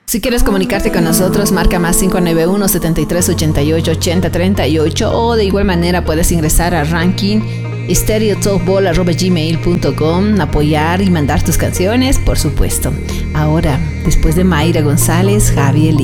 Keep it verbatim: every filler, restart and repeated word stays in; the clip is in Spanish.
Si quieres comunicarte con nosotros, marca más cinco nueve uno, setenta y tres, ochenta y ocho, ochenta, treinta y ocho, o de igual manera puedes ingresar a ranking stereotalkball arroba gmail punto com, apoyar y mandar tus canciones, por supuesto. Ahora, después de Mayra González, Javi Elí.